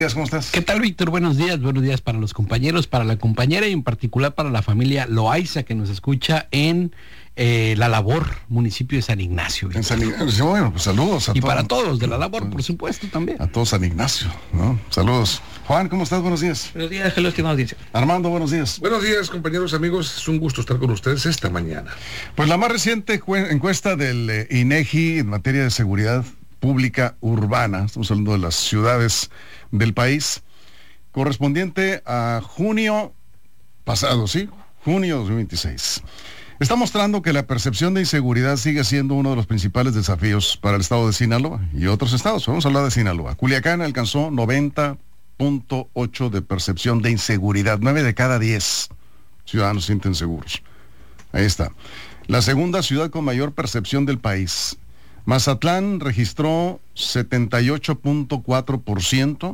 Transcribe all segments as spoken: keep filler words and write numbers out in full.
¿Cómo estás? ¿Qué tal, Víctor? Buenos días, buenos días para los compañeros, para la compañera y en particular para la familia Loaiza que nos escucha en eh, La Labor, municipio de San Ignacio. Víctor. En San Ignacio, bueno, pues saludos a y todos. para todos de La Labor, por supuesto, también. A todos San Ignacio, ¿no? Saludos. Juan, ¿cómo estás? Buenos días. Buenos días, hello, estimada audiencia. Armando, buenos días. Buenos días, compañeros, amigos. Es un gusto estar con ustedes esta mañana. Pues la más reciente encuesta del eh, INEGI en materia de seguridad pública urbana, estamos hablando de las ciudades del país, correspondiente a junio pasado, ¿sí? Junio dos mil veintiséis. Está mostrando que la percepción de inseguridad sigue siendo uno de los principales desafíos para el estado de Sinaloa y otros estados. Vamos a hablar de Sinaloa. Culiacán alcanzó noventa punto ocho de percepción de inseguridad. nueve de cada diez ciudadanos se sienten seguros. Ahí está. La segunda ciudad con mayor percepción del país. Mazatlán registró setenta y ocho punto cuatro por ciento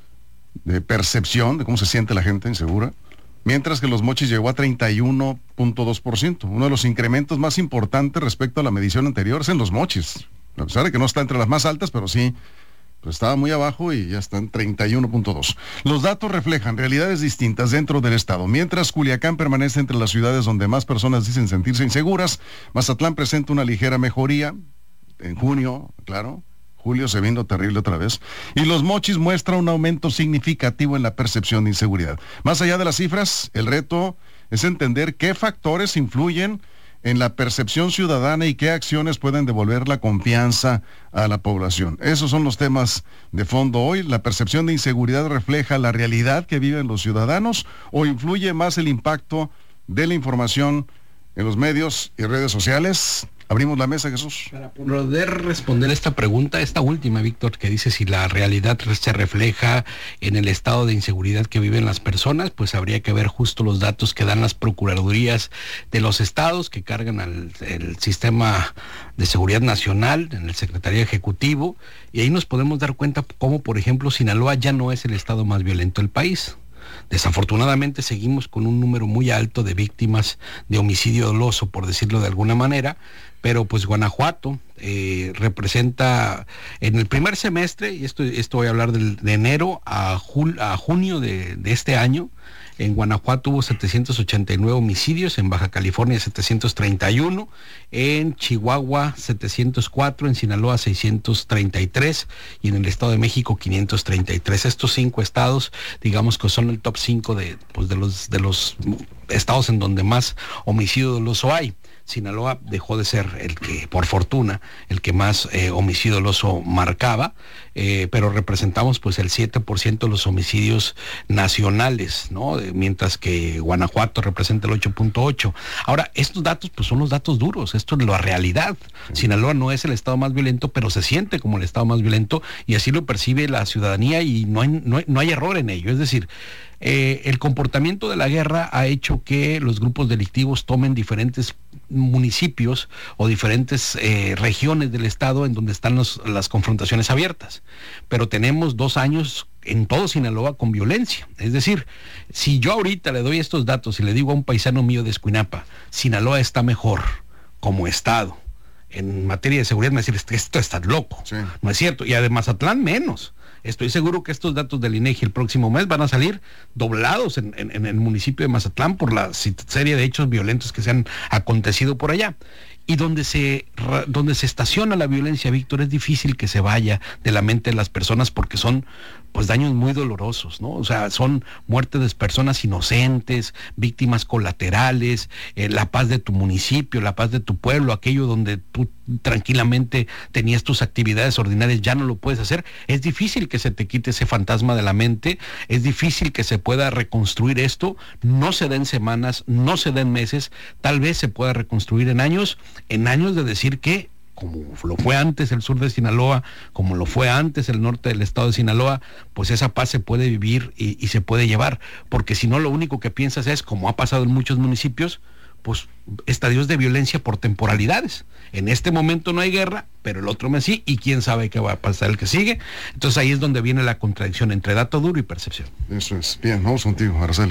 de percepción de cómo se siente la gente insegura, mientras que Los Mochis llegó a treinta y uno punto dos por ciento. Uno de los incrementos más importantes respecto a la medición anterior es en Los Mochis, a pesar de que no está entre las más altas, pero sí, pues estaba muy abajo y ya está en treinta y uno punto dos. Los datos reflejan realidades distintas dentro del estado. Mientras Culiacán permanece entre las ciudades donde más personas dicen sentirse inseguras, Mazatlán presenta una ligera mejoría en junio, claro. Julio se vino terrible otra vez. Y Los Mochis muestra un aumento significativo en la percepción de inseguridad. Más allá de las cifras, el reto es entender qué factores influyen en la percepción ciudadana y qué acciones pueden devolver la confianza a la población. Esos son los temas de fondo hoy. ¿La percepción de inseguridad refleja la realidad que viven los ciudadanos o influye más el impacto de la información en los medios y redes sociales? Abrimos la mesa, Jesús. Para poder responder esta pregunta, esta última, Víctor, que dice si la realidad se refleja en el estado de inseguridad que viven las personas, pues habría que ver justo los datos que dan las procuradurías de los estados que cargan al el sistema de seguridad nacional, en el Secretaría Ejecutivo, y ahí nos podemos dar cuenta cómo, por ejemplo, Sinaloa ya no es el estado más violento del país. Desafortunadamente seguimos con un número muy alto de víctimas de homicidio doloso, por decirlo de alguna manera, pero pues Guanajuato eh, representa en el primer semestre, y esto, esto voy a hablar del, de enero a, jul, a junio de, de este año, en Guanajuato hubo setecientos ochenta y nueve homicidios, en Baja California setecientos treinta y uno, en Chihuahua setecientos cuatro, en Sinaloa seiscientos treinta y tres y en el Estado de México quinientos treinta y tres. Estos cinco estados, digamos que son el top cinco de, pues de, los, de los estados en donde más homicidio doloso hay. Sinaloa dejó de ser el que, por fortuna, el que más eh, homicidio doloso marcaba, eh, pero representamos pues el siete por ciento de los homicidios nacionales, ¿no? Eh, mientras que Guanajuato representa el ocho punto ocho. Ahora, estos datos pues son los datos duros, esto es la realidad. Sí. Sinaloa no es el estado más violento, pero se siente como el estado más violento y así lo percibe la ciudadanía y no hay, no hay, no hay error en ello, es decir, Eh, el comportamiento de la guerra ha hecho que los grupos delictivos tomen diferentes municipios o diferentes eh, regiones del estado en donde están los, las confrontaciones abiertas. Pero tenemos dos años en todo Sinaloa con violencia. Es decir, si yo ahorita le doy estos datos y le digo a un paisano mío de Escuinapa, Sinaloa está mejor como estado en materia de seguridad, me va a decir, esto está loco. Sí. No es cierto. Y además Mazatlán menos. Estoy seguro que estos datos del INEGI el próximo mes van a salir doblados en, en, en el municipio de Mazatlán por la serie de hechos violentos que se han acontecido por allá. Y donde se, donde se estaciona la violencia, Víctor, es difícil que se vaya de la mente de las personas porque son pues daños muy dolorosos, ¿no? O sea, son muertes de personas inocentes, víctimas colaterales, eh, la paz de tu municipio, la paz de tu pueblo, aquello donde tú tranquilamente tenías tus actividades ordinarias, ya no lo puedes hacer. Es difícil que se te quite ese fantasma de la mente, es difícil que se pueda reconstruir esto, no se da en semanas, no se da en meses, tal vez se pueda reconstruir en años, en años de decir que como lo fue antes el sur de Sinaloa, como lo fue antes el norte del estado de Sinaloa, pues esa paz se puede vivir y, y se puede llevar, porque si no lo único que piensas es, como ha pasado en muchos municipios, pues estadios de violencia por temporalidades. En este momento no hay guerra, pero el otro mes sí, y quién sabe qué va a pasar el que sigue. Entonces ahí es donde viene la contradicción entre dato duro y percepción. Eso es. Bien, vamos contigo, Araceli.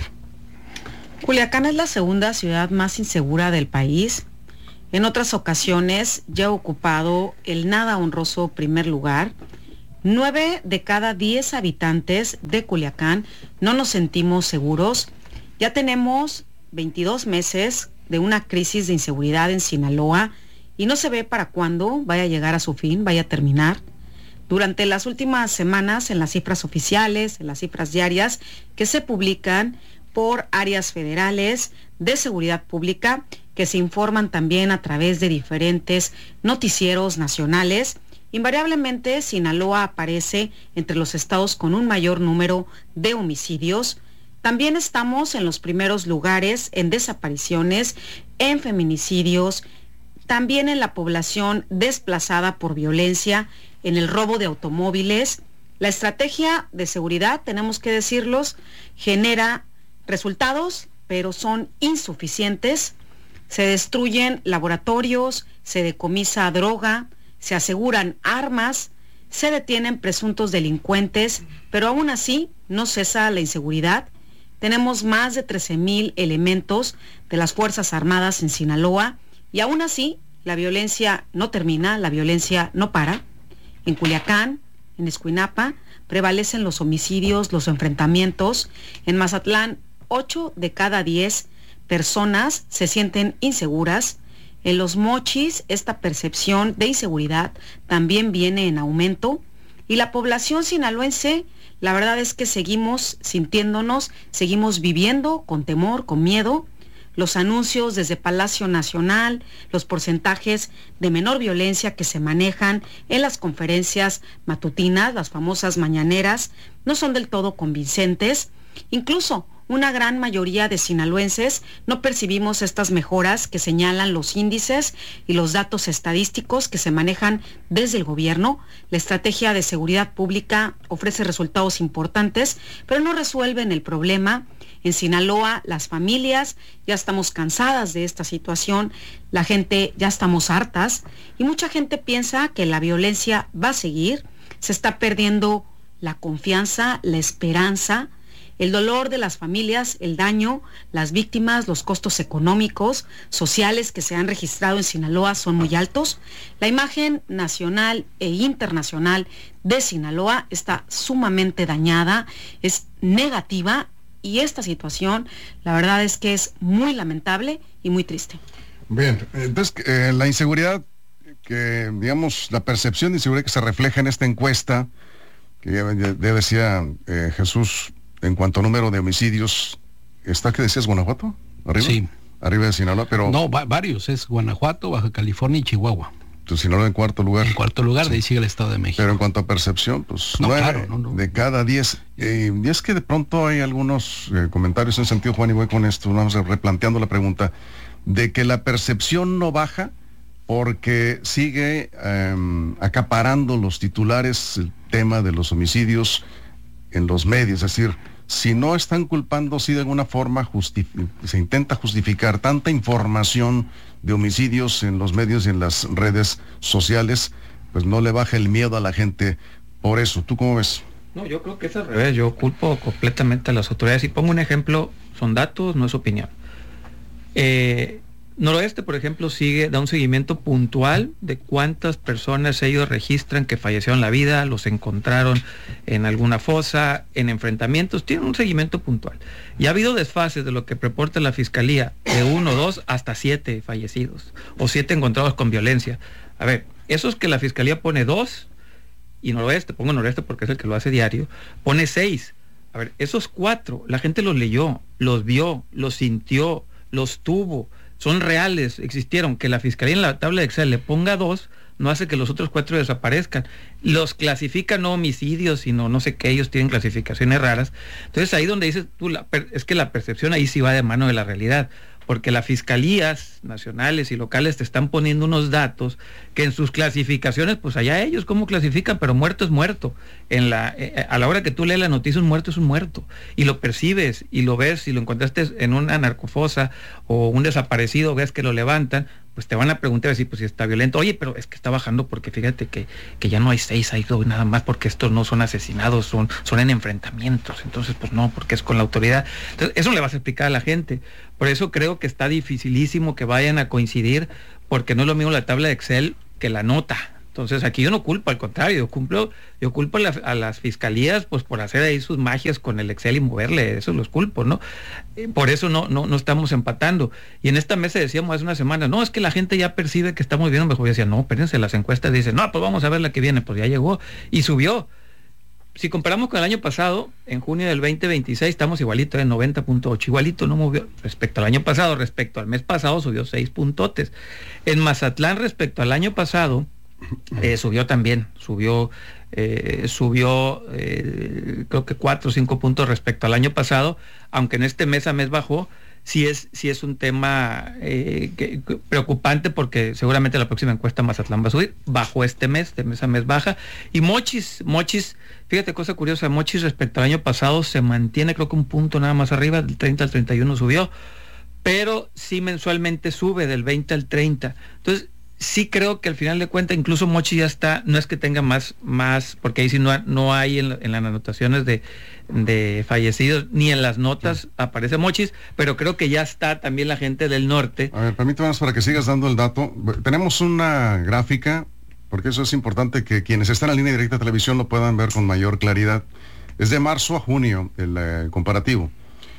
Culiacán es la segunda ciudad más insegura del país. En otras ocasiones ya ha ocupado el nada honroso primer lugar. Nueve de cada diez habitantes de Culiacán no nos sentimos seguros. Ya tenemos veintidós meses de una crisis de inseguridad en Sinaloa y no se ve para cuándo vaya a llegar a su fin, vaya a terminar. Durante las últimas semanas, en las cifras oficiales, en las cifras diarias que se publican por áreas federales de seguridad pública, que se informan también a través de diferentes noticieros nacionales, invariablemente Sinaloa aparece entre los estados con un mayor número de homicidios. También estamos en los primeros lugares en desapariciones, en feminicidios, también en la población desplazada por violencia, en el robo de automóviles. La estrategia de seguridad, tenemos que decirlos, genera resultados, pero son insuficientes. Se destruyen laboratorios, se decomisa droga, se aseguran armas, se detienen presuntos delincuentes, pero aún así no cesa la inseguridad. Tenemos más de trece mil elementos de las Fuerzas Armadas en Sinaloa y aún así la violencia no termina, la violencia no para. En Culiacán, en Escuinapa, prevalecen los homicidios, los enfrentamientos. En Mazatlán, ocho de cada diez personas se sienten inseguras. En Los Mochis, esta percepción de inseguridad también viene en aumento. Y la población sinaloense, la verdad es que seguimos sintiéndonos, seguimos viviendo con temor, con miedo. Los anuncios desde Palacio Nacional, los porcentajes de menor violencia que se manejan en las conferencias matutinas, las famosas mañaneras, no son del todo convincentes. Incluso una gran mayoría de sinaloenses no percibimos estas mejoras que señalan los índices y los datos estadísticos que se manejan desde el gobierno. La estrategia de seguridad pública ofrece resultados importantes, pero no resuelven el problema. En Sinaloa, las familias ya estamos cansadas de esta situación, la gente ya estamos hartas y mucha gente piensa que la violencia va a seguir. Se está perdiendo la confianza, la esperanza, el dolor de las familias, el daño, las víctimas, los costos económicos, sociales que se han registrado en Sinaloa son muy altos. La imagen nacional e internacional de Sinaloa está sumamente dañada, es negativa. Y esta situación, la verdad es que es muy lamentable y muy triste. Bien, entonces eh, la inseguridad, que digamos, la percepción de inseguridad que se refleja en esta encuesta, que ya, ya, ya decía eh, Jesús, en cuanto a número de homicidios, ¿está que decías Guanajuato? ¿Arriba? Sí. Arriba de Sinaloa, pero... No, va, varios, es Guanajuato, Baja California y Chihuahua. Entonces, Sinaloa en cuarto lugar. En cuarto lugar, sí. De ahí sigue el Estado de México. Pero en cuanto a percepción, pues no, nueve claro, no, no. de cada diez. Eh, y es que de pronto hay algunos eh, comentarios en sentido, Juan, y voy con esto, vamos replanteando la pregunta, de que la percepción no baja porque sigue eh, acaparando los titulares el tema de los homicidios en los medios. Es decir, si no están culpando, si de alguna forma se intenta justificar tanta información de homicidios en los medios y en las redes sociales, pues no le baja el miedo a la gente por eso. ¿Tú cómo ves? No, yo creo que es al revés. Yo culpo completamente a las autoridades. Y pongo un ejemplo, son datos, no es opinión. Eh, Noroeste, por ejemplo, sigue, da un seguimiento puntual de cuántas personas ellos registran que fallecieron la vida, los encontraron en alguna fosa, en enfrentamientos, tienen un seguimiento puntual. Y ha habido desfases de lo que reporta la Fiscalía, de uno, dos, hasta siete fallecidos, o siete encontrados con violencia. A ver, esos que la Fiscalía pone dos, y Noroeste, pongo Noroeste porque es el que lo hace diario, pone seis. A ver, esos cuatro, la gente los leyó, los vio, los sintió, los tuvo, son reales, existieron. Que la Fiscalía en la tabla de Excel le ponga dos, no hace que los otros cuatro desaparezcan. Los clasifican no homicidios, sino no sé qué, ellos tienen clasificaciones raras. Entonces ahí donde dices tú, la per- es que la percepción ahí sí va de mano de la realidad, porque las fiscalías nacionales y locales te están poniendo unos datos que en sus clasificaciones, pues allá ellos cómo clasifican, pero muerto es muerto. En la, eh, a la hora que tú lees la noticia, un muerto es un muerto, y lo percibes, y lo ves, y lo encontraste en una narcofosa, o un desaparecido, ves que lo levantan, pues te van a preguntar así, pues si está violento, oye, pero es que está bajando porque fíjate que, que ya no hay seis, hay dos nada más, porque estos no son asesinados, son, son en enfrentamientos, entonces pues no, porque es con la autoridad. Entonces eso le vas a explicar a la gente. Por eso creo que está dificilísimo que vayan a coincidir, porque no es lo mismo la tabla de Excel que la nota. Entonces aquí yo no culpo, al contrario, yo culpo, yo culpo a, la, a las fiscalías pues por hacer ahí sus magias con el Excel y moverle, eso los culpo, ¿no? Por eso no, no, no estamos empatando. Y en esta mesa decíamos hace una semana, no, es que la gente ya percibe que estamos viendo mejor. Yo decía, no, espérense, las encuestas dicen, no, pues vamos a ver la que viene, pues ya llegó y subió. Si comparamos con el año pasado, en junio del veinte veintiséis estamos igualito en noventa punto ocho, igualito no movió respecto al año pasado, respecto al mes pasado subió seis puntotes. En Mazatlán respecto al año pasado eh, subió también, subió eh, subió eh, creo que cuatro o cinco puntos respecto al año pasado, aunque en este mes a mes bajó. Sí es, sí es un tema eh, que, que preocupante porque seguramente la próxima encuesta Mazatlán va a subir, bajó este mes, de mes a mes baja. Y Mochis, Mochis, fíjate cosa curiosa, Mochis respecto al año pasado se mantiene creo que un punto nada más arriba, del treinta al treinta y uno subió, pero sí mensualmente sube del veinte al treinta. Entonces, sí creo que al final de cuentas, incluso Mochis ya está, no es que tenga más, más porque ahí sí no, no hay en, en las anotaciones de, de fallecidos, ni en las notas sí aparece Mochis, pero creo que ya está también la gente del norte. A ver, permítame para que sigas dando el dato. Tenemos una gráfica, porque eso es importante que quienes están en la línea directa de televisión lo puedan ver con mayor claridad. Es de marzo a junio el eh, comparativo.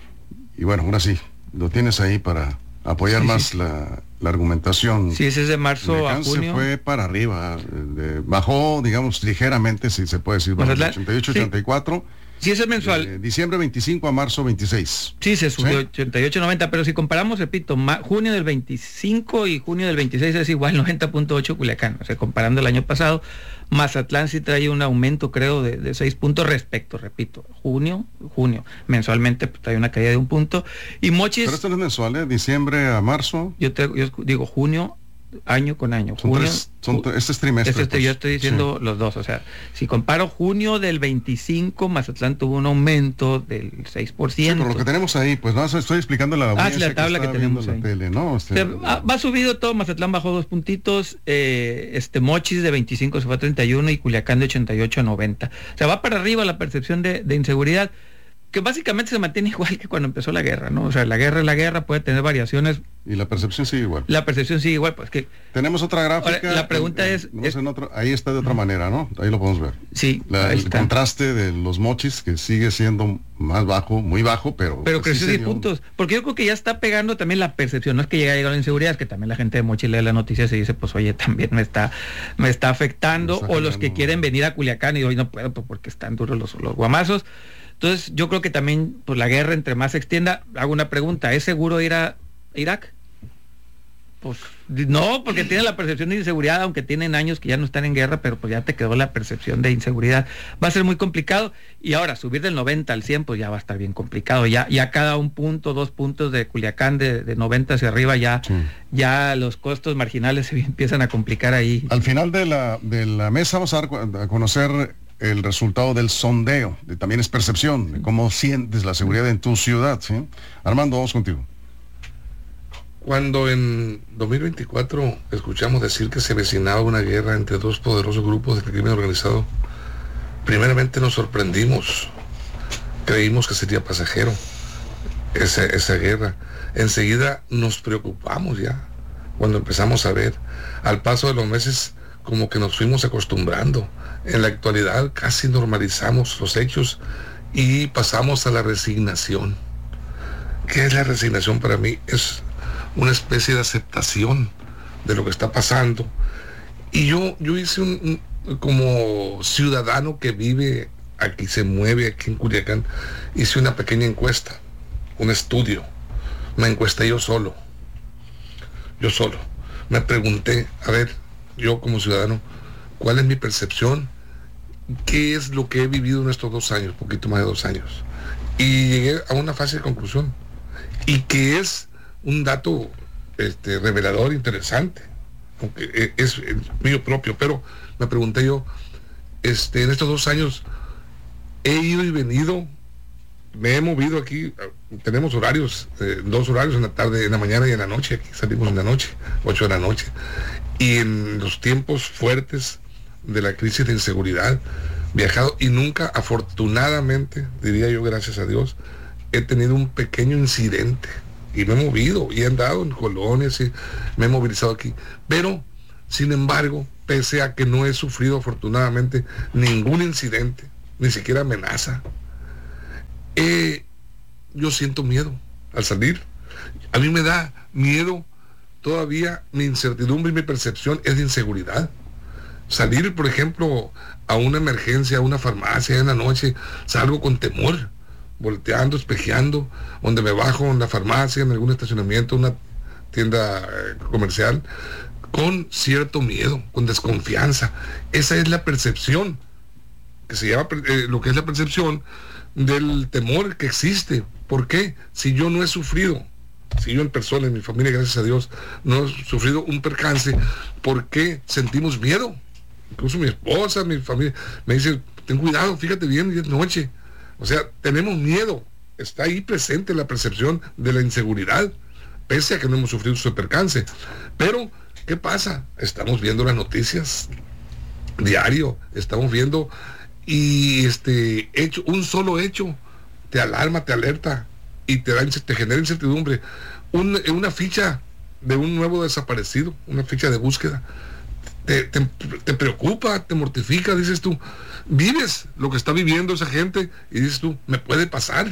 Y bueno, ahora sí, lo tienes ahí para apoyar sí, más sí. La, la argumentación. Sí, ese es de marzo a junio. Se fue para arriba, de, bajó, digamos, ligeramente, si se puede decir, bueno, la, ochenta y ocho, sí. ochenta y cuatro. Sí, ese es mensual. De diciembre veinticinco a marzo veintiséis. Sí, se subió, ¿sí? ochenta y ocho, noventa, pero si comparamos, repito, ma, junio del veinticinco y junio del veintiséis es igual, noventa punto ocho Culiacán, o sea, comparando el año pasado, Mazatlán sí trae un aumento, creo, de, de seis puntos respecto, repito, junio, junio, mensualmente pues, trae una caída de un punto, y Mochis... Pero esto no es mensual, ¿eh? Diciembre a marzo. Yo, te, yo digo junio, año con año. Son junio, tres, son, este es trimestre. Este, pues. Yo estoy diciendo sí. Los dos, o sea, si comparo junio del veinticinco, Mazatlán tuvo un aumento del seis por ciento. Sí, por lo que tenemos ahí, pues no, estoy explicando la ah, sí, la tabla que, que tenemos ahí. La tele, ¿no? Este, o sea, va subido todo, Mazatlán bajó dos puntitos, eh, este Mochis de veinticinco se fue a treinta y uno y Culiacán de ochenta y ocho a noventa. O sea, va para arriba la percepción de, de inseguridad, que básicamente se mantiene igual que cuando empezó la guerra, ¿no? O sea, la guerra es la guerra, puede tener variaciones. Y la percepción sigue igual. La percepción sigue igual, pues que... Tenemos otra gráfica. Ahora, la pregunta en, es... en, es en otro, ahí está de otra manera, ¿no? Ahí lo podemos ver. Sí. La, el está. Contraste de los Mochis, que sigue siendo más bajo, muy bajo, pero... Pero creció diez puntos. Porque yo creo que ya está pegando también la percepción. No es que llegue a llegar la inseguridad, es que también la gente de Mochis lee las noticias y dice, pues oye, también me está me está afectando. Me está o los que quieren venir a Culiacán y hoy no puedo pues, porque están duros los, los guamazos. Entonces, yo creo que también, pues la guerra entre más se extienda, hago una pregunta, ¿es seguro ir a Irak? Pues no, porque tienen la percepción de inseguridad, aunque tienen años que ya no están en guerra, pero pues ya te quedó la percepción de inseguridad. Va a ser muy complicado, y ahora subir del noventa al cien, pues ya va a estar bien complicado. Ya, ya cada un punto, dos puntos de Culiacán de, de noventa hacia arriba, ya, sí. ya los costos marginales se empiezan a complicar ahí. Al final de la, de la mesa vamos a, dar, a conocer el resultado del sondeo, de, también es percepción, de cómo sientes la seguridad en tu ciudad, ¿sí? Armando, vamos contigo. Cuando en dos mil veinticuatro escuchamos decir que se avecinaba una guerra entre dos poderosos grupos de crimen organizado, primeramente nos sorprendimos, creímos que sería pasajero esa, esa guerra. Enseguida nos preocupamos ya, cuando empezamos a ver, al paso de los meses, como que nos fuimos acostumbrando. En la actualidad casi normalizamos los hechos y pasamos a la resignación. ¿Qué es la resignación para mí? Es una especie de aceptación de lo que está pasando. Y yo, yo hice un, un, como ciudadano que vive aquí, se mueve aquí en Culiacán, hice una pequeña encuesta, un estudio. Me encuesté yo solo. Yo solo. Me pregunté, a ver, yo como ciudadano, ¿cuál es mi percepción? ¿Qué es lo que he vivido en estos dos años, poquito más de dos años? Y llegué a una fácil conclusión. Y que es un dato este, revelador, interesante, aunque es, es mío propio, pero me pregunté yo, este, en estos dos años he ido y venido, me he movido aquí, tenemos horarios, eh, dos horarios en la tarde, en la mañana y en la noche, aquí salimos en la noche, ocho de la noche, y en los tiempos fuertes de la crisis de inseguridad, viajado y nunca, afortunadamente, diría yo, gracias a Dios, he tenido un pequeño incidente y me he movido y he andado en colonias y me he movilizado aquí, pero sin embargo pese a que no he sufrido afortunadamente ningún incidente, ni siquiera amenaza. Eh, yo siento miedo al salir. A mí me da miedo todavía, mi incertidumbre y mi percepción es de inseguridad. Salir, por ejemplo, a una emergencia, a una farmacia en la noche, salgo con temor, volteando, espejeando, donde me bajo en la farmacia, en algún estacionamiento, una tienda eh, comercial, con cierto miedo, con desconfianza. Esa es la percepción, que se llama eh, lo que es la percepción del temor que existe. ¿Por qué? Si yo no he sufrido, si yo en persona, en mi familia, gracias a Dios, no he sufrido un percance, ¿por qué sentimos miedo? Incluso mi esposa, mi familia, me dice, ten cuidado, fíjate bien, es noche. O sea, tenemos miedo. Está ahí presente la percepción de la inseguridad, pese a que no hemos sufrido ese percance. Pero, ¿qué pasa? Estamos viendo las noticias diario, estamos viendo, y este hecho, un solo hecho, te alarma, te alerta, y te, da, te genera incertidumbre. Un, una ficha de un nuevo desaparecido, una ficha de búsqueda, te, te, te preocupa, te mortifica, dices tú, vives lo que está viviendo esa gente, y dices tú, me puede pasar.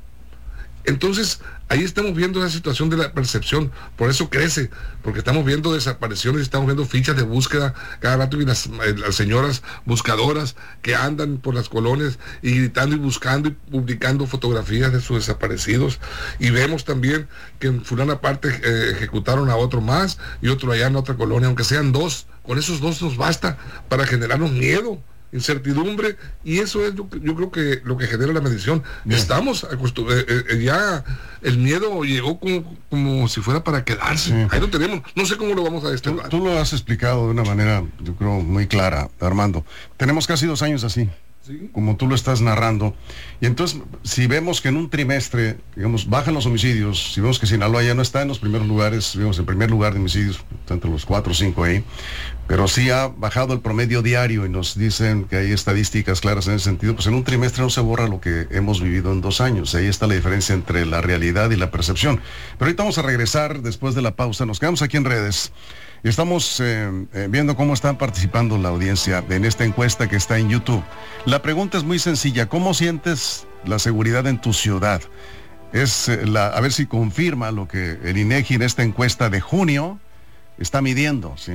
Entonces, ahí estamos viendo esa situación de la percepción, por eso crece, porque estamos viendo desapariciones, estamos viendo fichas de búsqueda, cada rato y las, las señoras buscadoras que andan por las colonias y gritando y buscando y publicando fotografías de sus desaparecidos, y vemos también que en fulana parte eh, ejecutaron a otro más y otro allá en otra colonia, aunque sean dos, con esos dos nos basta para generarnos miedo, incertidumbre, y eso es lo que yo creo que lo que genera la medición. Bien. Estamos acostumbrados, eh, eh, ya el miedo llegó como, como si fuera para quedarse. Sí. Ahí lo tenemos, no sé cómo lo vamos a desterrar. Tú, tú lo has explicado de una manera, yo creo, muy clara, Armando. Tenemos casi dos años así, ¿sí? Como tú lo estás narrando, y entonces si vemos que en un trimestre, digamos, bajan los homicidios, si vemos que Sinaloa ya no está en los primeros lugares, vemos en primer lugar de homicidios, entre los cuatro o cinco ahí, pero sí ha bajado el promedio diario, y nos dicen que hay estadísticas claras en ese sentido, pues en un trimestre no se borra lo que hemos vivido en dos años. Ahí está la diferencia entre la realidad y la percepción. Pero ahorita vamos a regresar después de la pausa. Nos quedamos aquí en redes. Estamos eh, eh, viendo cómo está participando la audiencia en esta encuesta que está en YouTube. La pregunta es muy sencilla. ¿Cómo sientes la seguridad en tu ciudad? Es eh, la, a ver si confirma lo que el INEGI en esta encuesta de junio está midiendo, ¿sí?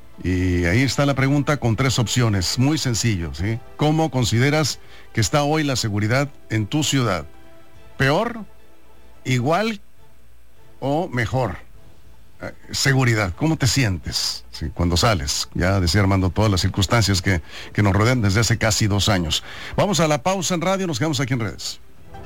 Y ahí está la pregunta con tres opciones, muy sencillo, ¿sí? ¿Cómo consideras que está hoy la seguridad en tu ciudad? ¿Peor, igual o mejor? Eh, seguridad, ¿cómo te sientes, ¿sí? Cuando sales? Ya decía Armando todas las circunstancias que, que nos rodean desde hace casi dos años. Vamos a la pausa en radio, nos quedamos aquí en redes.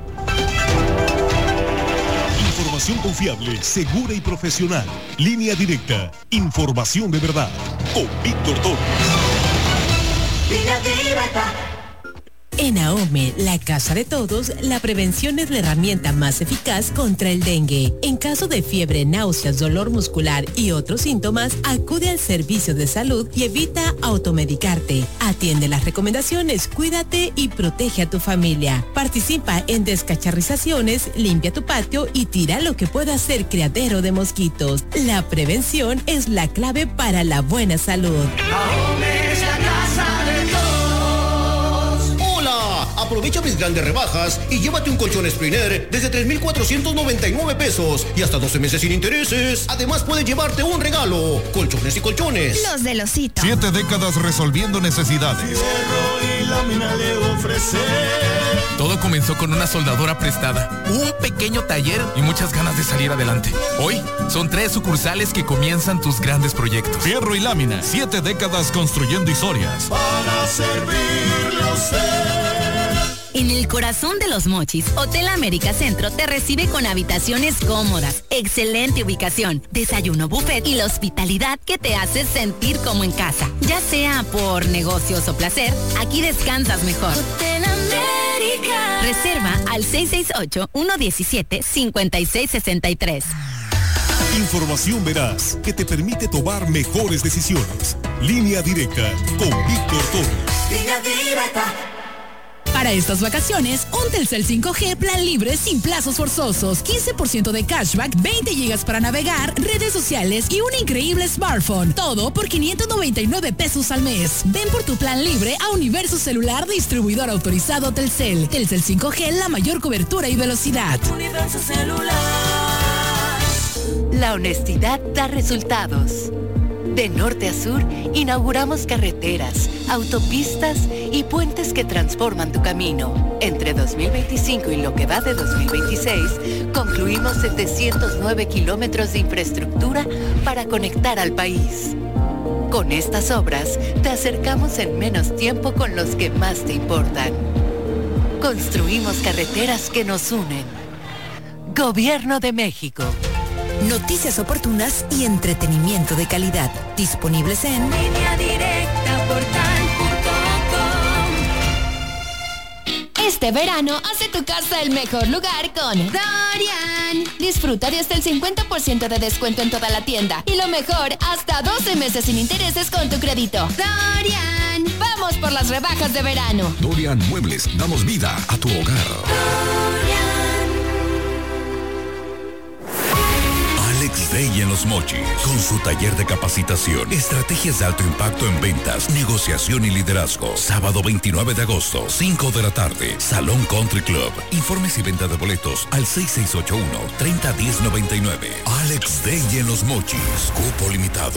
Información confiable, segura y profesional. Línea directa. Información de verdad. Con Víctor Torres. Línea directa. En AOME, la casa de todos, la prevención es la herramienta más eficaz contra el dengue. En caso de fiebre, náuseas, dolor muscular y otros síntomas, acude al servicio de salud y evita automedicarte. Atiende las recomendaciones, cuídate y protege a tu familia. Participa en descacharrizaciones, limpia tu patio y tira lo que pueda ser criadero de mosquitos. La prevención es la clave para la buena salud. AOME es la casa de todos. Aprovecha mis grandes rebajas y llévate un colchón Springer desde tres mil cuatrocientos noventa y nueve pesos y hasta doce meses sin intereses. Además puedes llevarte un regalo, colchones y colchones. Los del Osito. Siete décadas resolviendo necesidades. Fierro y lámina le ofrece. Todo comenzó con una soldadora prestada, un pequeño taller y muchas ganas de salir adelante. Hoy son tres sucursales que comienzan tus grandes proyectos. Fierro y lámina, siete décadas construyendo historias. Para servirle a usted. En el corazón de Los Mochis, Hotel América Centro te recibe con habitaciones cómodas, excelente ubicación, desayuno buffet y la hospitalidad que te hace sentir como en casa. Ya sea por negocios o placer, aquí descansas mejor. Hotel América. Reserva al seis seis ocho, uno uno siete, cinco seis seis tres. Información veraz que te permite tomar mejores decisiones. Línea directa con Víctor Torres. Línea directa. Para estas vacaciones, un Telcel cinco G plan libre sin plazos forzosos, quince por ciento de cashback, veinte gigas para navegar, redes sociales y un increíble smartphone. Todo por quinientos noventa y nueve pesos al mes. Ven por tu plan libre a Universo Celular, distribuidor autorizado Telcel. Telcel cinco G, la mayor cobertura y velocidad. Universo Celular. La honestidad da resultados. De norte a sur, inauguramos carreteras, autopistas y puentes que transforman tu camino. Entre dos mil veinticinco y lo que va de dos mil veintiséis, concluimos setecientos nueve kilómetros de infraestructura para conectar al país. Con estas obras, te acercamos en menos tiempo con los que más te importan. Construimos carreteras que nos unen. Gobierno de México. Noticias oportunas y entretenimiento de calidad. Disponibles en Línea Directa, portal punto com. Este verano, hace tu casa el mejor lugar con Dorian. Disfruta de hasta el cincuenta por ciento de descuento en toda la tienda. Y lo mejor, hasta doce meses sin intereses con tu crédito. Dorian. Vamos por las rebajas de verano. Dorian Muebles, damos vida a tu hogar. Alex Day en Los Mochis, con su taller de capacitación, estrategias de alto impacto en ventas, negociación y liderazgo. Sábado veintinueve de agosto, cinco de la tarde, Salón Country Club. Informes y venta de boletos al seis seis ocho uno, tres cero uno cero nueve nueve. Alex Day en Los Mochis, cupo limitado.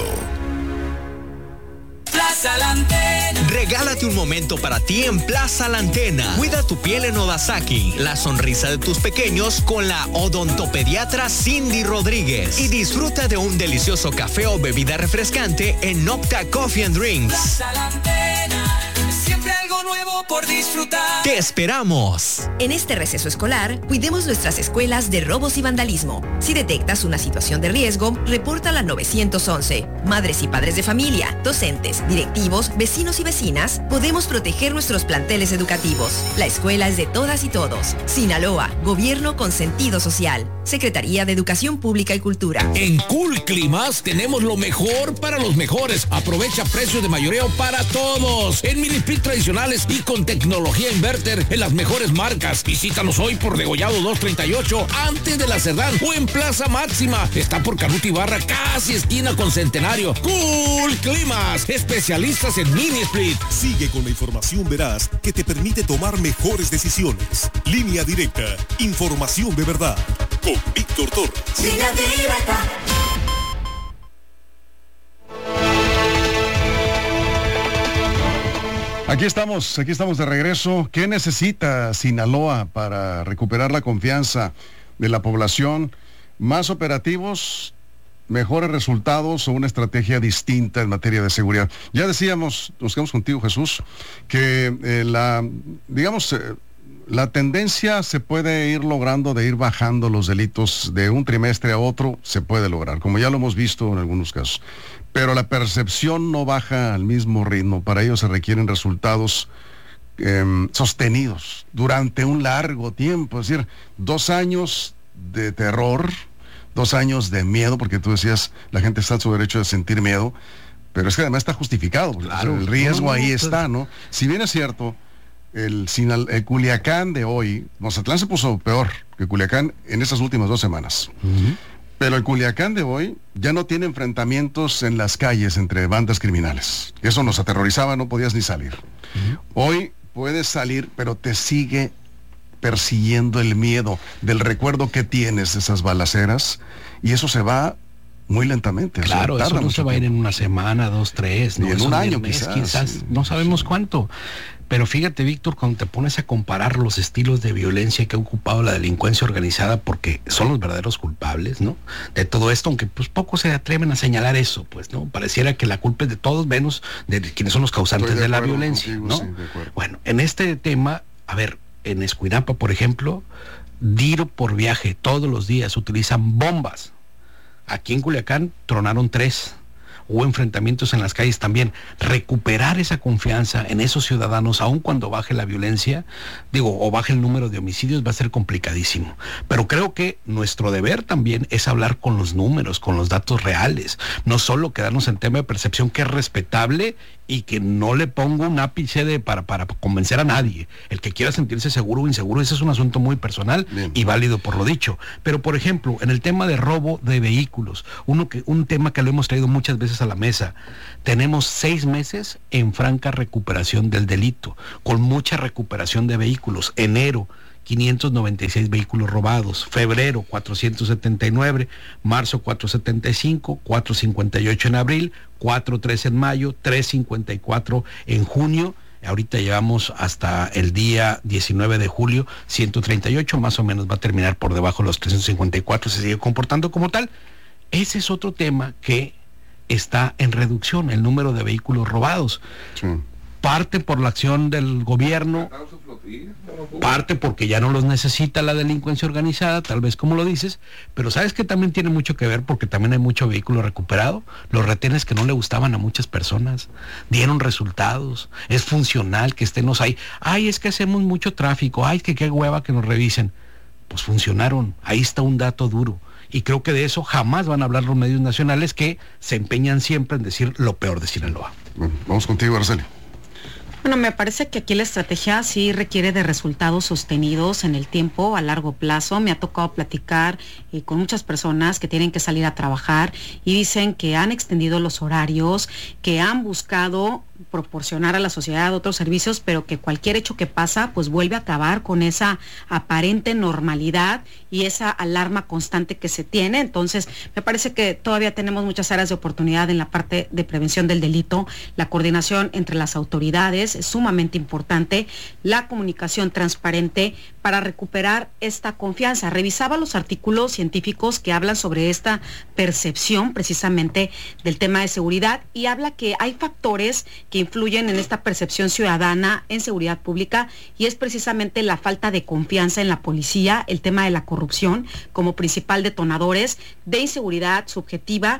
Plaza La Antena. Regálate un momento para ti en Plaza La Antena. Cuida tu piel en Odasaki, la sonrisa de tus pequeños con la odontopediatra Cindy Rodríguez. Y disfruta de un delicioso café o bebida refrescante en Nocta Coffee and Drinks. Plaza La Antena, siempre algo nuevo por disfrutar. ¡Te esperamos! En este receso escolar, cuidemos nuestras escuelas de robos y vandalismo. Si detectas una situación de riesgo, repórtala al nueve once. Madres y padres de familia, docentes, directivos, vecinos y vecinas, podemos proteger nuestros planteles educativos. La escuela es de todas y todos. Sinaloa, gobierno con sentido social. Secretaría de Educación Pública y Cultura. En Cool Climas tenemos lo mejor para los mejores. Aprovecha precios de mayoreo para todos. En mini split tradicionales y con tecnología inverter en las mejores marcas. Visítanos hoy por Degollado dos treinta y ocho, antes de la Cerdán, o en Plaza Máxima. Está por Canuto Ibarra, casi esquina con Centenario. Cool Climas, especialistas en mini split. Sigue con la información veraz que te permite tomar mejores decisiones. Línea Directa, información de verdad. Con Víctor Torres. Línea Directa. Aquí estamos, aquí estamos de regreso. ¿Qué necesita Sinaloa para recuperar la confianza de la población? ¿Más operativos, mejores resultados o una estrategia distinta en materia de seguridad? Ya decíamos, nos quedamos contigo, Jesús, que eh, la, digamos, eh, la tendencia se puede ir logrando de ir bajando los delitos de un trimestre a otro, se puede lograr, como ya lo hemos visto en algunos casos. Pero la percepción no baja al mismo ritmo. Para ello se requieren resultados eh, sostenidos durante un largo tiempo. Es decir, dos años de terror, dos años de miedo, porque tú decías, la gente está en su derecho de sentir miedo, pero es que además está justificado. Claro, el riesgo no, ahí está, ¿no? Si bien es cierto, el, Sinal, el Culiacán de hoy, Mazatlán se puso peor que Culiacán en esas últimas dos semanas. Uh-huh. Pero el Culiacán de hoy ya no tiene enfrentamientos en las calles entre bandas criminales. Eso nos aterrorizaba, no podías ni salir. Uh-huh. Hoy puedes salir, pero te sigue persiguiendo el miedo del recuerdo que tienes de esas balaceras, y eso se va muy lentamente. Claro, o sea, eso no se va a ir en una semana, dos, tres, ¿no? Y en un año mes, quizás. quizás, no sabemos cuánto. Pero fíjate, Víctor, cuando te pones a comparar los estilos de violencia que ha ocupado la delincuencia organizada, porque son los verdaderos culpables, ¿no? De todo esto, aunque pues pocos se atreven a señalar eso, pues, ¿no? Pareciera que la culpa es de todos, menos de quienes son los causantes de, de la violencia, contigo, ¿no? Sí, bueno, en este tema, a ver, en Escuinapa, por ejemplo, tiro por viaje, todos los días utilizan bombas. Aquí en Culiacán tronaron tres. hubo enfrentamientos en las calles también. Recuperar esa confianza en esos ciudadanos, aun cuando baje la violencia, digo, o baje el número de homicidios, va a ser complicadísimo. Pero creo que nuestro deber también es hablar con los números, con los datos reales, no solo quedarnos en tema de percepción, que es respetable y que no le pongo un ápice de para, para convencer a nadie. El que quiera sentirse seguro o inseguro, ese es un asunto muy personal. Bien. Y válido por lo dicho. Pero, por ejemplo, en el tema de robo de vehículos, uno que, un tema que lo hemos traído muchas veces a la mesa, tenemos seis meses en franca recuperación del delito, con mucha recuperación de vehículos. Enero, quinientos noventa y seis vehículos robados, febrero cuatrocientos setenta y nueve, marzo cuatrocientos setenta y cinco, cuatrocientos cincuenta y ocho en abril, cuatrocientos trece en mayo, trescientos cincuenta y cuatro en junio. Ahorita llevamos hasta el día diecinueve de julio, ciento treinta y ocho, más o menos va a terminar por debajo de los trescientos cincuenta y cuatro, se sigue comportando como tal. Ese es otro tema que está en reducción, el número de vehículos robados. Sí. Parte por la acción del gobierno, parte porque ya no los necesita la delincuencia organizada, tal vez como lo dices, pero sabes que también tiene mucho que ver porque también hay mucho vehículo recuperado. Los retenes que no le gustaban a muchas personas dieron resultados, es funcional que estemos ahí. Ay, es que hacemos mucho tráfico, ay, que qué hueva que nos revisen. Pues funcionaron, ahí está un dato duro. Y creo que de eso jamás van a hablar los medios nacionales, que se empeñan siempre en decir lo peor de Sinaloa. Bueno, vamos contigo, Araceli. Bueno, me parece que aquí la estrategia sí requiere de resultados sostenidos en el tiempo, a largo plazo. Me ha tocado platicar eh, con muchas personas que tienen que salir a trabajar y dicen que han extendido los horarios, que han buscado proporcionar a la sociedad otros servicios, pero que cualquier hecho que pasa pues vuelve a acabar con esa aparente normalidad y esa alarma constante que se tiene. Entonces me parece que todavía tenemos muchas áreas de oportunidad en la parte de prevención del delito. La coordinación entre las autoridades es sumamente importante, la comunicación transparente para recuperar esta confianza. Revisaba los artículos científicos que hablan sobre esta percepción precisamente del tema de seguridad, y habla que hay factores que influyen en esta percepción ciudadana en seguridad pública, y es precisamente la falta de confianza en la policía, el tema de la corrupción como principal detonadores de inseguridad subjetiva.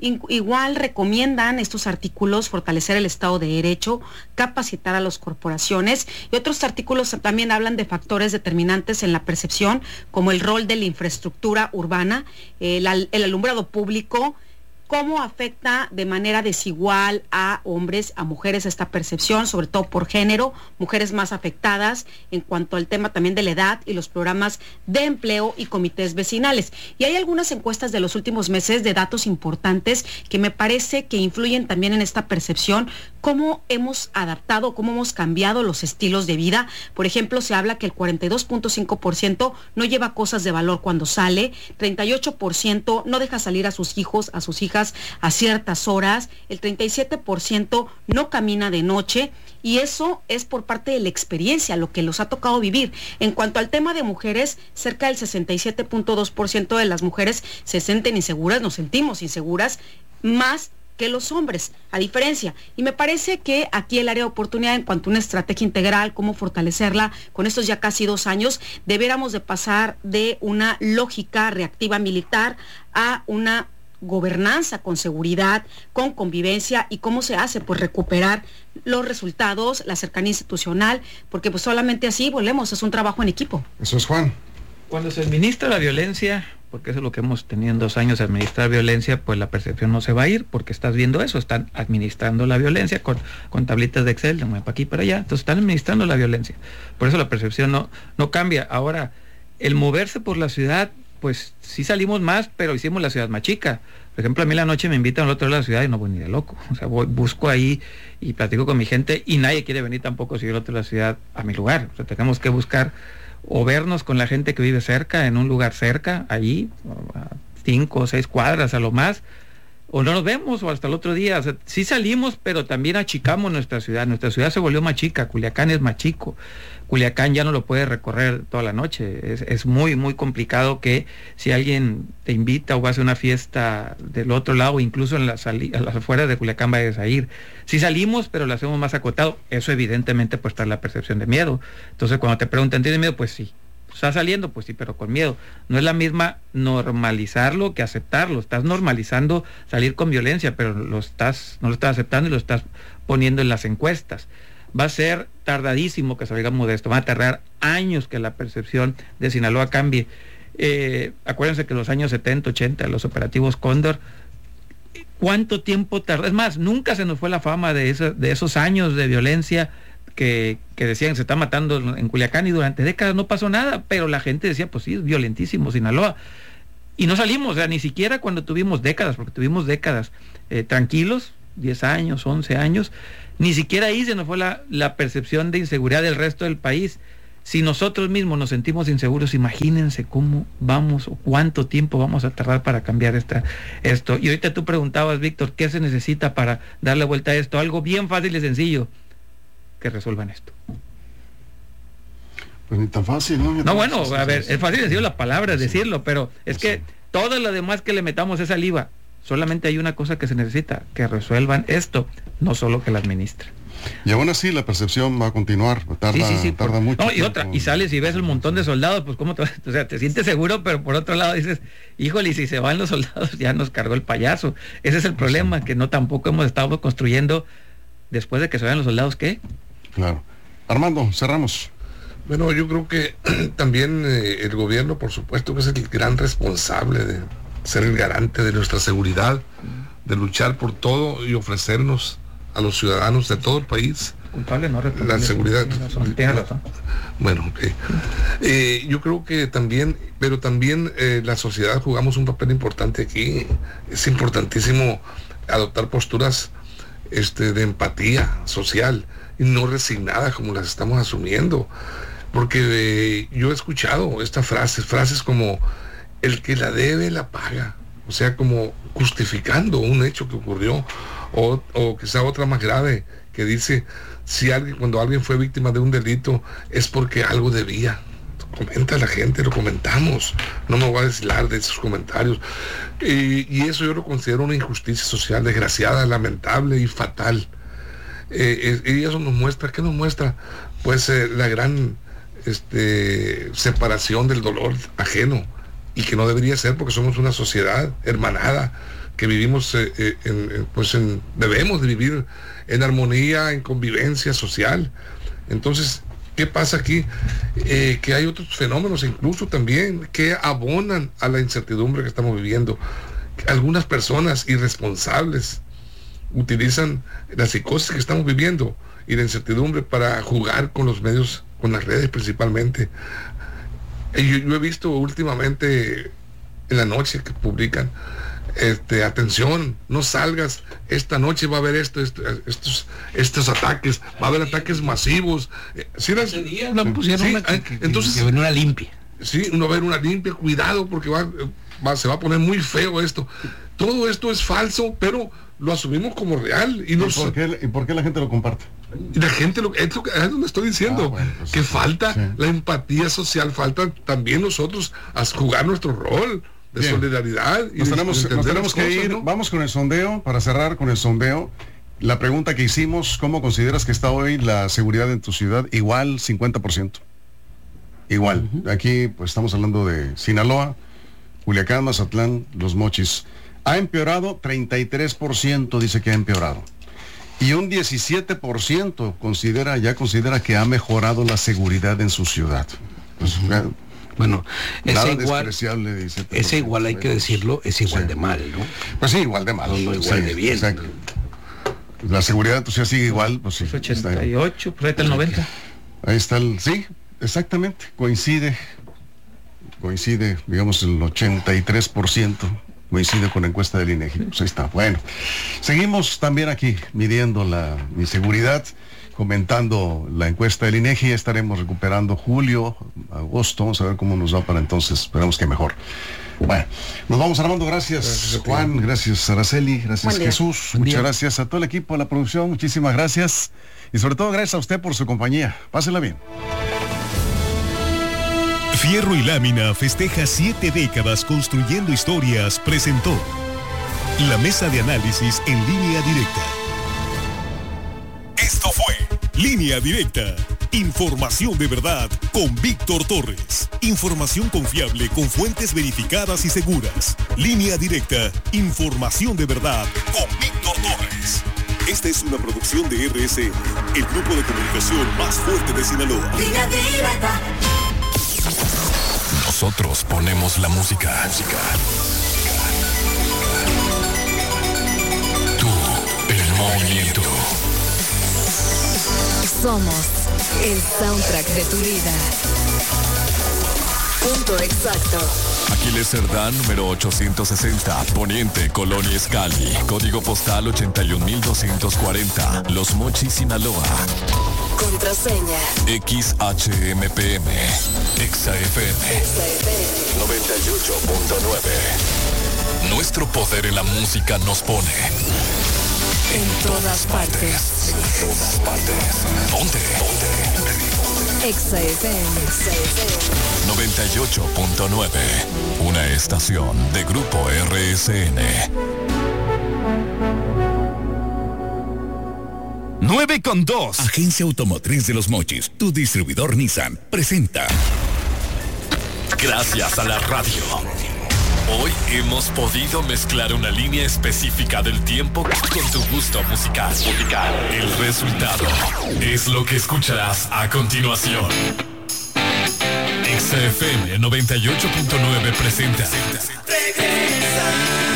Igual recomiendan estos artículos fortalecer el Estado de Derecho, capacitar a las corporaciones, y otros artículos también hablan de factores determinantes en la percepción, como el rol de la infraestructura urbana, el, el alumbrado público, cómo afecta de manera desigual a hombres, a mujeres esta percepción, sobre todo por género, mujeres más afectadas en cuanto al tema también de la edad y los programas de empleo y comités vecinales. Y hay algunas encuestas de los últimos meses de datos importantes que me parece que influyen también en esta percepción, cómo hemos adaptado, cómo hemos cambiado los estilos de vida. Por ejemplo, se habla que el cuarenta y dos punto cinco por ciento no lleva cosas de valor cuando sale, treinta y ocho por ciento no deja salir a sus hijos, a sus hijas a ciertas horas, el treinta y siete por ciento no camina de noche, y eso es por parte de la experiencia, lo que los ha tocado vivir. En cuanto al tema de mujeres, cerca del sesenta y siete punto dos por ciento de las mujeres se sienten inseguras, nos sentimos inseguras, más que los hombres, a diferencia. Y me parece que aquí el área de oportunidad en cuanto a una estrategia integral, cómo fortalecerla, con estos ya casi dos años, debiéramos de pasar de una lógica reactiva militar a una gobernanza con seguridad, con convivencia. ¿Y cómo se hace? Pues recuperar los resultados, la cercanía institucional, porque pues solamente así volvemos, es un trabajo en equipo. Eso es, Juan. Cuando se administra la violencia, porque eso es lo que hemos tenido en dos años, administrar violencia, pues la percepción no se va a ir, porque estás viendo eso, están administrando la violencia con, con tablitas de Excel, de para aquí para allá, entonces están administrando la violencia. Por eso la percepción no, no cambia. Ahora, el moverse por la ciudad, pues sí salimos más, pero hicimos la ciudad más chica. Por ejemplo, a mí la noche me invitan al otro lado de la ciudad y no voy ni de loco. O sea, voy, busco ahí y platico con mi gente, y nadie quiere venir tampoco si yo al otro de la ciudad a mi lugar. O sea, tenemos que buscar o vernos con la gente que vive cerca, en un lugar cerca, allí, a cinco o seis cuadras a lo más, o no nos vemos, o hasta el otro día. O sea, sí salimos, pero también achicamos nuestra ciudad. Nuestra ciudad se volvió más chica, Culiacán es más chico. Culiacán ya no lo puede recorrer toda la noche. Es, es muy, muy complicado que si alguien te invita o va a hacer una fiesta del otro lado, incluso en las, a las afueras de Culiacán, vayas a ir. Sí salimos, pero lo hacemos más acotado. Eso evidentemente pues está la percepción de miedo. Entonces cuando te preguntan, ¿tienes miedo? Pues sí. está saliendo, pues sí, pero con miedo. No es la misma normalizarlo que aceptarlo. Estás normalizando salir con violencia, pero lo estás, no lo estás aceptando y lo estás poniendo en las encuestas. Va a ser tardadísimo que salgamos de esto, va a tardar años que la percepción de Sinaloa cambie. Eh, acuérdense que en los años setenta, ochenta, los operativos Cóndor, ¿cuánto tiempo tardó? Es más, nunca se nos fue la fama de, esa, de esos años de violencia que, que decían que se está matando en Culiacán, y durante décadas no pasó nada, pero la gente decía, pues sí, es violentísimo Sinaloa. Y no salimos, o sea, ni siquiera cuando tuvimos décadas, porque tuvimos décadas eh, tranquilos, diez años, once años, ni siquiera ahí se nos fue la, la percepción de inseguridad del resto del país. Si nosotros mismos nos sentimos inseguros, imagínense cómo vamos o cuánto tiempo vamos a tardar para cambiar esta, esto. Y ahorita tú preguntabas, Víctor, ¿qué se necesita para darle vuelta a esto? Algo bien fácil y sencillo, que resuelvan esto. Pues ni tan fácil, ¿no? No, bueno, a ver, es fácil decir la palabra, decirlo, pero es que todo lo demás que le metamos es saliva. Solamente hay una cosa que se necesita, que resuelvan esto, no solo que la administren. Y aún así la percepción va a continuar, tarda, sí, sí, sí, tarda por, mucho. No, y otra, y sales y ves el montón de soldados, pues cómo te, o sea, te sientes seguro, pero por otro lado dices, híjole, y si se van los soldados ya nos cargó el payaso. Ese es el problema, sí, que no tampoco hemos estado construyendo después de que se vayan los soldados, ¿qué? Claro. Armando, cerramos. Bueno, yo creo que también eh, el gobierno, por supuesto, que es el gran responsable de ser el garante de nuestra seguridad, de luchar por todo y ofrecernos a los ciudadanos de todo el país culpable, no la seguridad. Tiene razón. Bueno, okay. eh, yo creo que también, pero también eh, la sociedad jugamos un papel importante aquí. Es importantísimo adoptar posturas este, de empatía social y no resignadas como las estamos asumiendo, porque eh, yo he escuchado estas frases, frases como el que la debe la paga, o sea, como justificando un hecho que ocurrió, o, o quizá otra más grave que dice, si alguien, cuando alguien fue víctima de un delito es porque algo debía. Comenta la gente, lo comentamos, no me voy a deshilar de esos comentarios, y, y eso yo lo considero una injusticia social desgraciada, lamentable y fatal. Eh, eh, y eso nos muestra, ¿qué nos muestra? Pues eh, la gran este, separación del dolor ajeno, y que no debería ser, porque somos una sociedad hermanada que vivimos eh, eh, en, en, pues en, debemos de vivir en armonía, en convivencia social. Entonces, ¿qué pasa aquí? Eh, que hay otros fenómenos incluso también que abonan a la incertidumbre que estamos viviendo. Algunas personas irresponsables utilizan la psicosis que estamos viviendo y la incertidumbre para jugar con los medios, con las redes principalmente. Yo, yo he visto últimamente en la noche que publican, este, atención, no salgas, esta noche va a haber esto, esto, estos, estos ataques, va a haber ataques masivos. ¿Sí las, la pusieron sí, una, que, que, entonces, que ven una limpia. Sí, no va a haber una limpia, cuidado porque va, va, se va a poner muy feo esto. Todo esto es falso, pero lo asumimos como real. ¿Y, nos, ¿Y, por, qué, ¿y por qué la gente lo comparte? Y la gente, lo, es, lo, es lo que estoy diciendo, ah, bueno, pues que sí, falta sí. la empatía social, falta también nosotros a jugar nuestro rol de Bien. solidaridad. Y nos tenemos, nos tenemos que cosas, ir, ¿no? Vamos con el sondeo, para cerrar con el sondeo. La pregunta que hicimos, ¿cómo consideras que está hoy la seguridad en tu ciudad? Igual, cincuenta por ciento. Igual. Uh-huh. Aquí pues estamos hablando de Sinaloa, Culiacán, Mazatlán, Los Mochis. Ha empeorado, treinta y tres por ciento dice que ha empeorado. Y un diecisiete por ciento considera, ya considera que ha mejorado la seguridad en su ciudad. Pues, uh-huh. Bueno, nada ese igual, despreciable, dice, ese igual hay que decirlo, es igual sí. de mal, ¿no? Pues sí, igual de mal. No, no igual sí, de bien. Exacto. La seguridad en tu ciudad sigue igual, pues sí. ochenta y ocho, pues ahí está el noventa. Ahí está el, sí, exactamente, coincide, coincide, digamos el ochenta y tres por ciento. Coincide con la encuesta del INEGI. Pues ahí está. Bueno, seguimos también aquí midiendo la inseguridad, comentando la encuesta del INEGI. Estaremos recuperando julio, agosto. Vamos a ver cómo nos va para entonces. Esperamos que mejor. Bueno, nos vamos, Armando. Gracias, gracias Juan. Gracias, Araceli. Gracias, Jesús. Buen Muchas día. Gracias a todo el equipo de la producción. Muchísimas gracias. Y sobre todo, gracias a usted por su compañía. Pásela bien. Fierro y Lámina festeja siete décadas construyendo historias. Presentó la mesa de análisis en Línea Directa. Esto fue Línea Directa, Información de verdad con Víctor Torres. Información confiable con fuentes verificadas y seguras. Línea directa. Información de verdad con Víctor Torres. Esta es una producción de R S N, el grupo de comunicación más fuerte de Sinaloa. Línea directa. Nosotros ponemos la música. música. Tú, el movimiento. Somos el soundtrack de tu vida. Punto exacto. Aquiles Cerdán, número ochocientos sesenta, Poniente, Colonia Escali, código postal ochenta y un mil doscientos cuarenta, Los Mochis, Sinaloa. Contraseña X H M P M, Exa F M, noventa y ocho punto nueve. Nuestro poder en la música nos pone en todas partes. En todas partes. Ponte. Ponte. Exa F M. noventa y ocho punto nueve. Una estación de Grupo R S N. nueve con dos. Agencia Automotriz de Los Mochis, tu distribuidor Nissan, presenta. Gracias a la radio. Hoy hemos podido mezclar una línea específica del tiempo con tu gusto musical. musical. El resultado es lo que escucharás a continuación. Exa F M noventa y ocho punto nueve presenta. Regresa.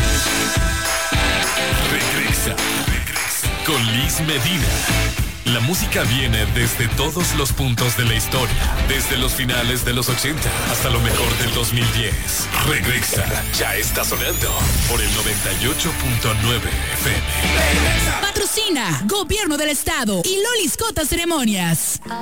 Regresa. Regresa. Con Liz Medina. La música viene desde todos los puntos de la historia, desde los finales de los ochenta hasta lo mejor del dos mil diez. Regresa, ya está sonando por el noventa y ocho punto nueve F M. Patrocina Gobierno del Estado y Lolis Cota Ceremonias.